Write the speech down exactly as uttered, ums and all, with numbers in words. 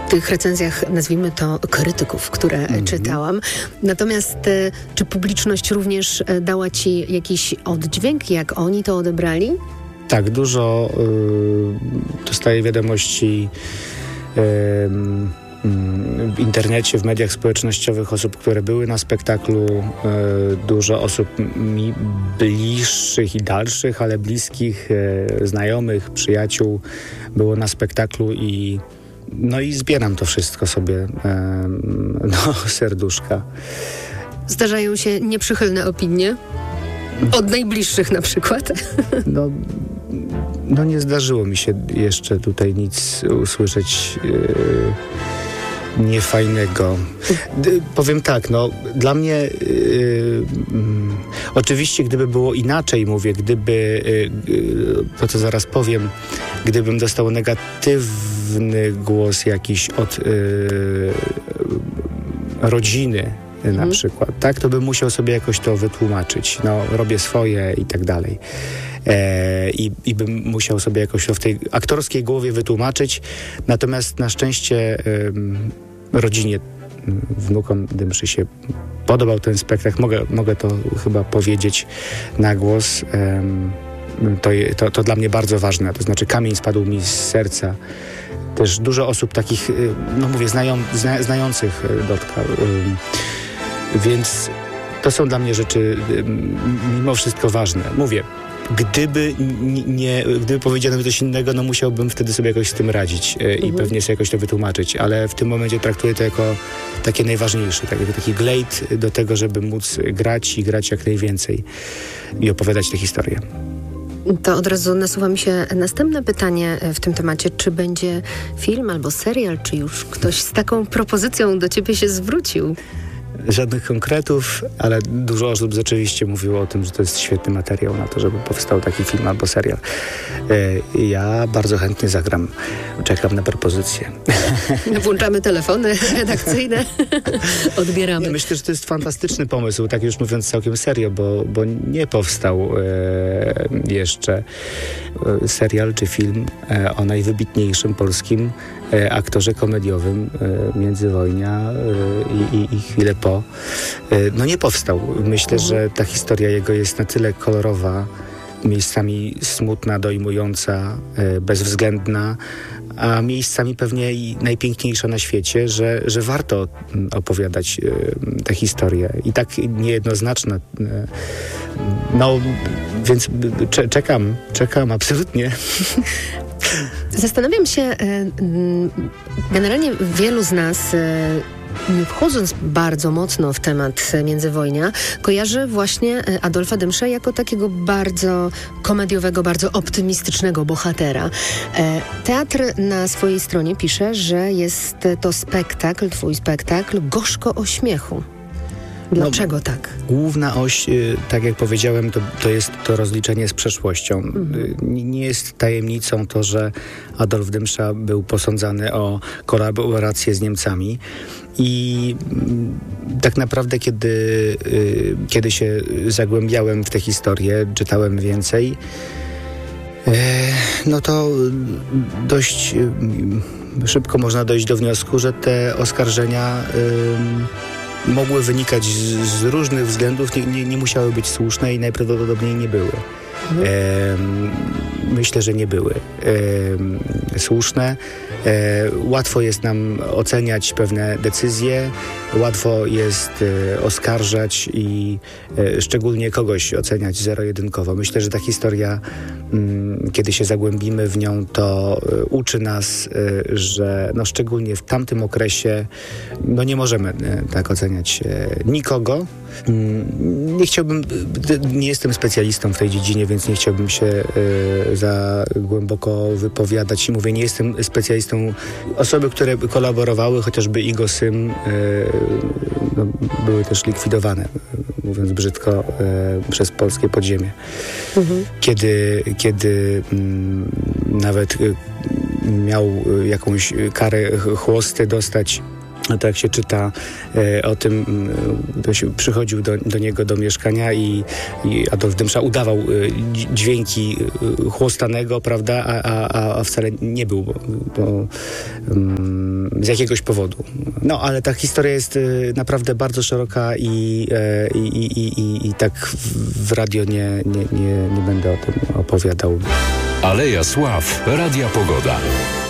tych recenzjach, nazwijmy to, krytyków, które mm-hmm. czytałam. Natomiast czy publiczność również dała ci jakiś oddźwięk, jak oni to odebrali? Tak, dużo y, dostaję wiadomości y, w internecie, w mediach społecznościowych osób, które były na spektaklu, y, dużo osób mi bliższych i dalszych, ale bliskich, y, znajomych, przyjaciół było na spektaklu i no i zbieram to wszystko sobie y, do serduszka. Zdarzają się nieprzychylne opinie? Od najbliższych na przykład? No, no nie zdarzyło mi się jeszcze tutaj nic usłyszeć yy, niefajnego. D- powiem tak, no dla mnie yy, mm, oczywiście gdyby było inaczej, mówię, gdyby yy, to co zaraz powiem, gdybym dostał negatywny głos jakiś od yy, rodziny na mhm. przykład, tak, to bym musiał sobie jakoś to wytłumaczyć. No, robię swoje i tak dalej. E, i, I bym musiał sobie jakoś to w tej aktorskiej głowie wytłumaczyć. Natomiast na szczęście um, rodzinie, wnukom Dymszy się podobał ten spektakl. Mogę, mogę to chyba powiedzieć na głos. Um, to, to, to dla mnie bardzo ważne. To znaczy kamień spadł mi z serca. Też dużo osób takich, no mówię, znają, zna, znających Dotka. Um, Więc to są dla mnie rzeczy mimo wszystko ważne. Mówię, gdyby nie, gdyby powiedziano mi coś innego, no musiałbym wtedy sobie jakoś z tym radzić e, mhm. i pewnie sobie jakoś to wytłumaczyć, ale w tym momencie traktuję to jako takie najważniejsze, tak, jako taki glejt do tego, żeby móc grać i grać jak najwięcej i opowiadać tę historię. To od razu nasuwa mi się następne pytanie w tym temacie. Czy będzie film albo serial, czy już ktoś z taką propozycją do ciebie się zwrócił? Żadnych konkretów, ale dużo osób rzeczywiście mówiło o tym, że to jest świetny materiał na to, żeby powstał taki film albo serial. Ja bardzo chętnie zagram. Czekam na propozycję. Włączamy telefony redakcyjne, odbieramy. Nie, myślę, że to jest fantastyczny pomysł, tak już mówiąc całkiem serio, bo, bo nie powstał e, jeszcze serial czy film e, o najwybitniejszym polskim e, aktorze komediowym e, międzywojnia e, i, i chwilę po. No nie powstał. Myślę, mhm. że ta historia jego jest na tyle kolorowa, miejscami smutna, dojmująca, bezwzględna, a miejscami pewnie i najpiękniejsza na świecie, że, że warto opowiadać tę historię. I tak niejednoznaczna. No, więc czekam, czekam absolutnie. Zastanawiam się, generalnie wielu z nas, nie wchodząc bardzo mocno w temat międzywojnia, kojarzy właśnie Adolfa Dymszę jako takiego bardzo komediowego, bardzo optymistycznego bohatera. Teatr na swojej stronie pisze, że jest to spektakl, twój spektakl, gorzko o śmiechu. Dlaczego no, tak? Główna oś, tak jak powiedziałem, to, to jest to rozliczenie z przeszłością. Mhm. Nie jest tajemnicą to, że Adolf Dymsza był posądzany o kolaborację z Niemcami i tak naprawdę kiedy, kiedy się zagłębiałem w tę historię, czytałem więcej, no to dość szybko można dojść do wniosku, że te oskarżenia mogły wynikać z, z różnych względów, nie, nie, nie musiały być słuszne i najprawdopodobniej nie były. Mhm. E, myślę, że nie były e, słuszne. E, łatwo jest nam oceniać pewne decyzje, łatwo jest e, oskarżać i e, szczególnie kogoś oceniać zero-jedynkowo. Myślę, że ta historia, m, kiedy się zagłębimy w nią, to e, uczy nas, e, że no, szczególnie w tamtym okresie no, nie możemy e, tak oceniać e, nikogo. Mm, nie chciałbym, nie jestem specjalistą w tej dziedzinie, więc nie chciałbym się e, za głęboko wypowiadać. Mówię, nie jestem specjalistą. Osoby, które kolaborowały, chociażby Igo Sym, e, no, były też likwidowane, mówiąc brzydko, e, przez polskie podziemie. Mhm. Kiedy, kiedy m, nawet e, miał jakąś karę chłosty dostać, no to jak się czyta e, o tym, ktoś przychodził do, do niego do mieszkania i, i Adolf Dymsza udawał e, dźwięki chłostanego, prawda, a, a, a wcale nie był, bo, bo um, z jakiegoś powodu. No, ale ta historia jest y, naprawdę bardzo szeroka i, y, i, i, i, i tak w, w radio nie, nie, nie, nie będę o tym opowiadał. Aleja Sław, Radia Pogoda.